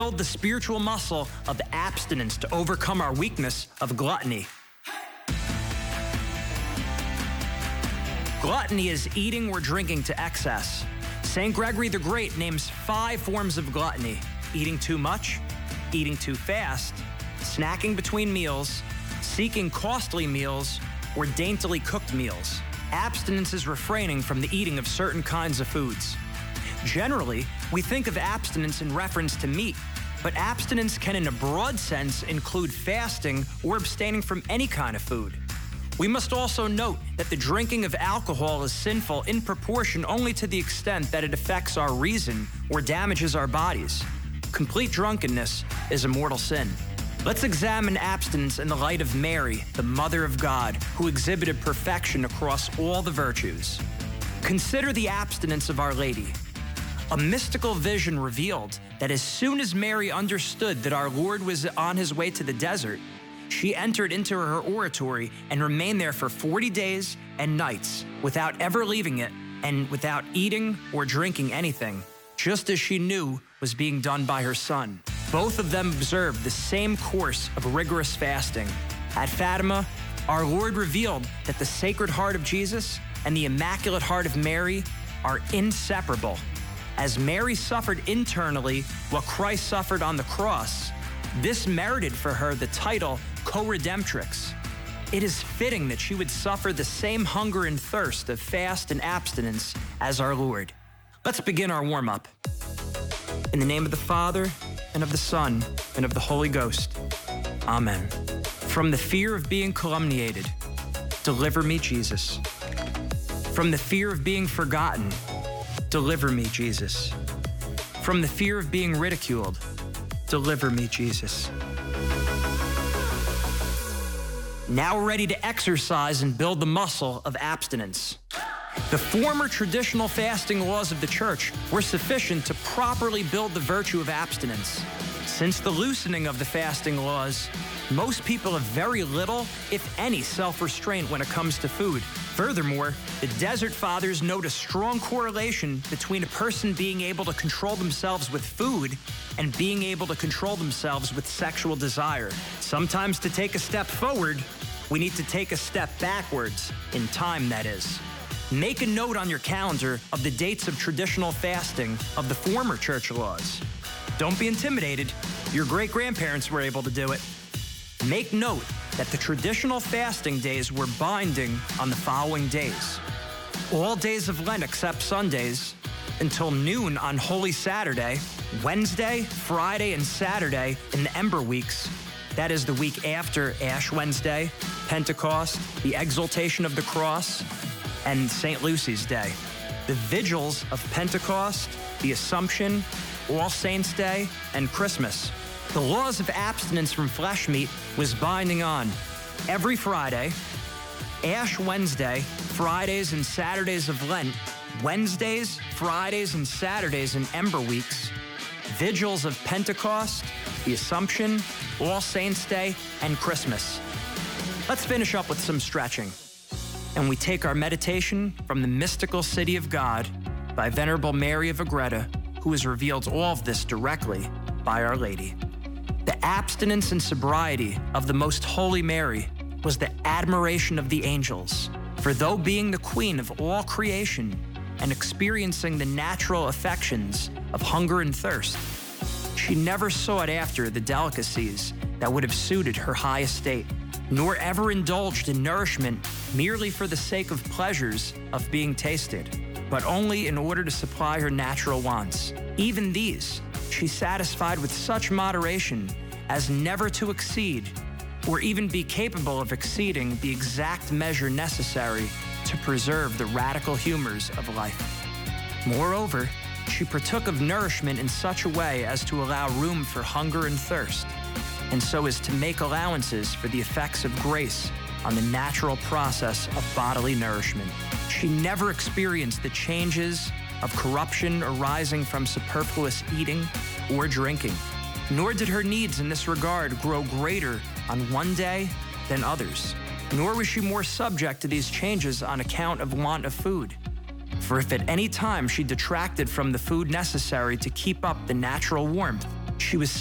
Build the spiritual muscle of abstinence to overcome our weakness of gluttony. Gluttony is eating or drinking to excess. St. Gregory the Great names 5 forms of gluttony: eating too much, eating too fast, snacking between meals, seeking costly meals, or daintily cooked meals. Abstinence is refraining from the eating of certain kinds of foods. Generally, we think of abstinence in reference to meat, but abstinence can in a broad sense include fasting or abstaining from any kind of food. We must also note that the drinking of alcohol is sinful in proportion only to the extent that it affects our reason or damages our bodies. Complete drunkenness is a mortal sin. Let's examine abstinence in the light of Mary, the Mother of God, who exhibited perfection across all the virtues. Consider the abstinence of Our Lady. A mystical vision revealed that as soon as Mary understood that our Lord was on his way to the desert, she entered into her oratory and remained there for 40 days and nights without ever leaving it and without eating or drinking anything, just as she knew was being done by her son. Both of them observed the same course of rigorous fasting. At Fatima, our Lord revealed that the Sacred Heart of Jesus and the Immaculate Heart of Mary are inseparable. As Mary suffered internally what Christ suffered on the cross, this merited for her the title Co-Redemptrix. It is fitting that she would suffer the same hunger and thirst of fast and abstinence as our Lord. Let's begin our warm-up. In the name of the Father, and of the Son, and of the Holy Ghost. Amen. From the fear of being calumniated, deliver me, Jesus. From the fear of being forgotten, deliver me, Jesus. From the fear of being ridiculed, deliver me, Jesus. Now we're ready to exercise and build the muscle of abstinence. The former traditional fasting laws of the Church were sufficient to properly build the virtue of abstinence. Since the loosening of the fasting laws, most people have very little, if any, self-restraint when it comes to food. Furthermore, the Desert Fathers note a strong correlation between a person being able to control themselves with food and being able to control themselves with sexual desire. Sometimes to take a step forward, we need to take a step backwards, in time that is. Make a note on your calendar of the dates of traditional fasting of the former church laws. Don't be intimidated. Your great-grandparents were able to do it. Make note that the traditional fasting days were binding on the following days: all days of Lent except Sundays, until noon on Holy Saturday, Wednesday, Friday, and Saturday in the Ember Weeks. That is the week after Ash Wednesday, Pentecost, the Exaltation of the Cross, and St. Lucy's Day. The vigils of Pentecost, the Assumption, All Saints' Day, and Christmas. The laws of abstinence from flesh meat was binding on every Friday, Ash Wednesday, Fridays and Saturdays of Lent, Wednesdays, Fridays, and Saturdays in Ember Weeks, vigils of Pentecost, the Assumption, All Saints' Day, and Christmas. Let's finish up with some stretching. And we take our meditation from the mystical city of God by Venerable Mary of Agreda, who has revealed all of this directly by Our Lady. The abstinence and sobriety of the Most Holy Mary was the admiration of the angels, for though being the queen of all creation and experiencing the natural affections of hunger and thirst, she never sought after the delicacies that would have suited her high estate, nor ever indulged in nourishment merely for the sake of pleasures of being tasted, but only in order to supply her natural wants. Even these she satisfied with such moderation as never to exceed or even be capable of exceeding the exact measure necessary to preserve the radical humors of life. Moreover, she partook of nourishment in such a way as to allow room for hunger and thirst, and so as to make allowances for the effects of grace on the natural process of bodily nourishment. She never experienced the changes of corruption arising from superfluous eating or drinking, nor did her needs in this regard grow greater on one day than others, nor was she more subject to these changes on account of want of food. For if at any time she detracted from the food necessary to keep up the natural warmth, She was